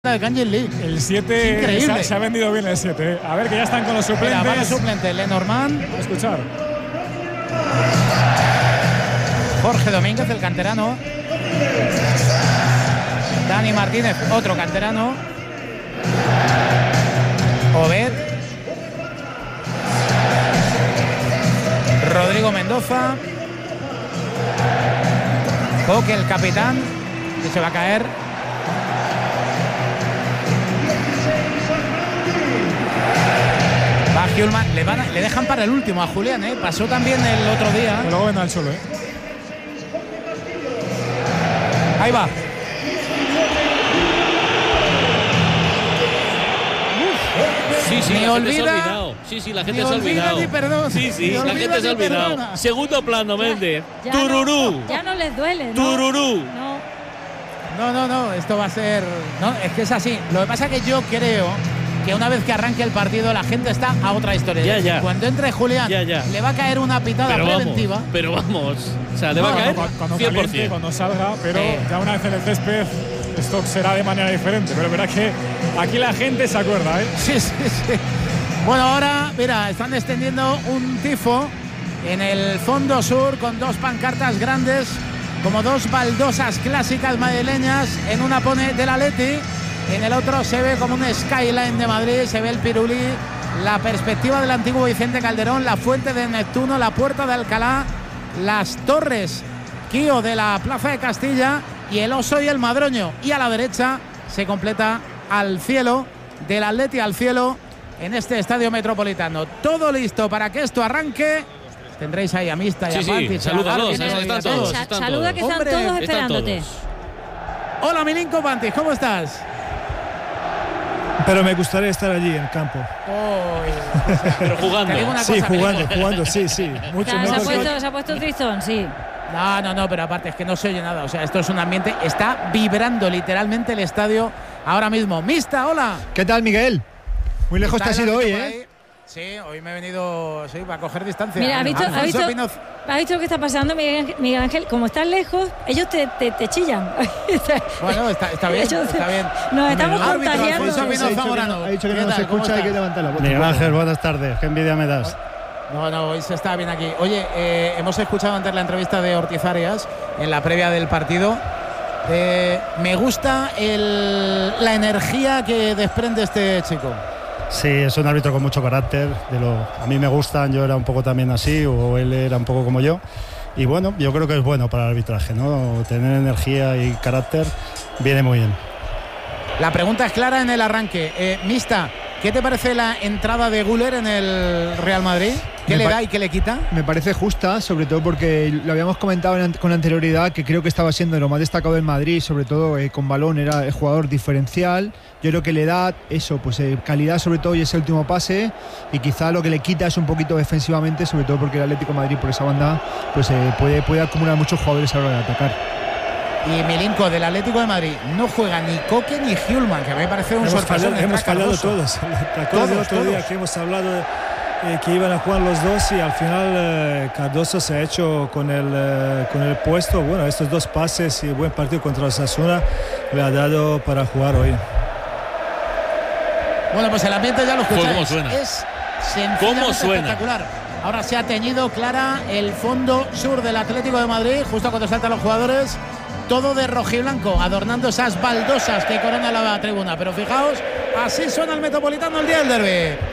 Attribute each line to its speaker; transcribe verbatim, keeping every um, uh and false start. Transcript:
Speaker 1: de Kangin Lee.
Speaker 2: El siete se, se ha vendido bien el siete. A ver, que ya están con los suplentes.
Speaker 1: Mira, suplente, Lenormand.
Speaker 2: A escuchar.
Speaker 1: Jorge Domínguez, el canterano. Dani Martínez, otro canterano. Obed. Rodrigo Mendoza. Coque, el capitán, que se va a caer. Va Hjulmand, le, van a, le dejan para el último a Julián, ¿eh? Pasó también el otro día.
Speaker 2: Pero luego ven al solo, ¿eh?
Speaker 1: Ahí va.
Speaker 3: Sí, sí,
Speaker 1: ni
Speaker 3: la
Speaker 1: olvida,
Speaker 3: gente se ha olvidado. Sí, sí, la gente
Speaker 1: ni
Speaker 3: se ha
Speaker 1: olvida
Speaker 3: olvidado.
Speaker 1: Ni perdón.
Speaker 3: Sí, sí,
Speaker 1: ni
Speaker 3: la
Speaker 1: olvida
Speaker 3: gente se ha olvidado.
Speaker 1: Perdona.
Speaker 3: Segundo plano, Méndez.
Speaker 4: Ya
Speaker 3: Tururú.
Speaker 4: No, ya no les duele, ¿no?
Speaker 3: Tururú.
Speaker 4: No.
Speaker 1: No, no, no, esto va a ser. No, es que es así. Lo que pasa es que yo creo que una vez que arranque el partido la gente está a otra historia.
Speaker 3: Ya, ya.
Speaker 1: Cuando entre Julián,
Speaker 3: ya, ya.
Speaker 1: le va a caer una pitada
Speaker 3: pero
Speaker 1: preventiva.
Speaker 3: Vamos, pero vamos. O sea, le va
Speaker 2: no,
Speaker 3: a caer
Speaker 2: cuando, cuando
Speaker 3: cien por
Speaker 2: caliente,
Speaker 3: cien.
Speaker 2: cuando salga, pero
Speaker 1: sí.
Speaker 2: ya una vez en el césped esto será de manera diferente. Pero verá que aquí la gente se acuerda, ¿eh?
Speaker 1: Sí, sí, sí. Bueno, ahora, mira, están extendiendo un tifo en el fondo sur con dos pancartas grandes, como dos baldosas clásicas madrileñas. En una pone del Atleti, en el otro se ve como un skyline de Madrid, se ve el Pirulí, la perspectiva del antiguo Vicente Calderón, la fuente de Neptuno, la puerta de Alcalá, las torres Kío de la Plaza de Castilla y el Oso y el Madroño. Y a la derecha se completa al cielo, del Atleti al cielo, en este estadio metropolitano. Todo listo para que esto arranque. Tendréis ahí a Mista y
Speaker 3: sí,
Speaker 1: a Panti.
Speaker 3: Sí, salúdalos,
Speaker 1: a
Speaker 3: están todos.
Speaker 4: Sa
Speaker 3: Están
Speaker 4: saluda
Speaker 3: todos.
Speaker 4: que están
Speaker 1: Hombre,
Speaker 4: todos
Speaker 3: están
Speaker 4: esperándote.
Speaker 3: todos.
Speaker 1: Hola, Milinko Panti, ¿cómo estás?
Speaker 5: Pero me gustaría estar allí en el campo.
Speaker 1: Oh,
Speaker 3: Pero jugando.
Speaker 5: Sí,
Speaker 1: cosa,
Speaker 5: jugando,
Speaker 1: Milinko.
Speaker 5: jugando, sí, sí. Mucho
Speaker 4: O sea, se, ha
Speaker 5: mejor que-
Speaker 4: puesto, se ha puesto tristón, sí.
Speaker 1: No, no, no, pero aparte es que no se oye nada. O sea, esto es un ambiente. Está vibrando literalmente el estadio ahora mismo. Mista, hola.
Speaker 6: ¿Qué tal, Miguel? Muy lejos te has ido hoy, ¿eh?
Speaker 1: Sí, hoy me he venido sí, para coger distancia.
Speaker 4: Mira, ¿has visto,
Speaker 1: Alfonso
Speaker 4: has visto,
Speaker 1: Pinoz.
Speaker 4: has visto lo que está pasando, Miguel Ángel? Miguel Ángel? Como estás lejos, ellos te, te, te chillan.
Speaker 1: Bueno, está, está bien,
Speaker 4: Ellos-
Speaker 1: está bien.
Speaker 4: Nos estamos
Speaker 1: Árbitro,
Speaker 4: contagiando.
Speaker 1: Alfonso
Speaker 6: Ha
Speaker 1: Pinoz
Speaker 6: dicho que
Speaker 1: Zamorano.
Speaker 6: no, ha dicho que
Speaker 1: ¿Qué
Speaker 6: no
Speaker 1: tal?
Speaker 6: se
Speaker 1: ¿Cómo
Speaker 6: escucha, hay
Speaker 1: estás?
Speaker 6: que levantar la voz.
Speaker 5: Miguel Ángel, buenas tardes. Qué envidia me das.
Speaker 1: No, no, hoy se está bien aquí. Oye, eh, hemos escuchado antes la entrevista de Ortiz Arias en la previa del partido. Eh, me gusta el, la energía que desprende este chico.
Speaker 5: Sí, es un árbitro con mucho carácter. De lo, a mí me gustan, yo era un poco también así, o él era un poco como yo. Y bueno, yo creo que es bueno para el arbitraje, ¿no? Tener energía y carácter viene muy bien.
Speaker 1: La pregunta es clara en el arranque. Eh, Mista, ¿qué te parece la entrada de Güler en el Real Madrid? ¿Qué
Speaker 6: Me
Speaker 1: le
Speaker 6: pa-
Speaker 1: da y qué le quita?
Speaker 6: Me parece justa, sobre todo porque lo habíamos comentado en- con anterioridad, que creo que estaba siendo lo más destacado del Madrid, sobre todo eh, con balón, era el jugador diferencial. Yo creo que le da eso, pues eh, calidad sobre todo y ese último pase, y quizá lo que le quita es un poquito defensivamente, sobre todo porque el Atlético de Madrid por esa banda pues eh, puede, puede acumular muchos jugadores a la hora de atacar.
Speaker 1: Y Milinko, del Atlético de Madrid, no juega ni Coque ni Hjulmand, que a mí me parece un
Speaker 5: Hemos
Speaker 1: sorpresón.
Speaker 5: fallado, hemos
Speaker 1: entra
Speaker 5: fallado
Speaker 1: Cardoso.
Speaker 5: todos. ¿Te acuerdas
Speaker 1: Todos,
Speaker 5: del otro día
Speaker 1: todos.
Speaker 5: que hemos hablado eh, que iban a jugar los dos y al final eh, Cardoso se ha hecho con el, eh, con el puesto? Bueno, estos dos pases y buen partido contra Osasuna le ha dado para jugar hoy.
Speaker 1: Bueno, pues el ambiente ya lo
Speaker 3: Pues,
Speaker 1: escucháis.
Speaker 3: ¿cómo suena?
Speaker 1: Es sencillamente
Speaker 3: ¿Cómo suena?
Speaker 1: espectacular. Ahora se ha teñido clara el fondo sur del Atlético de Madrid, justo cuando saltan los jugadores, todo de rojiblanco, adornando esas baldosas que coronan la tribuna. Pero fijaos, así suena el Metropolitano el día del derbi.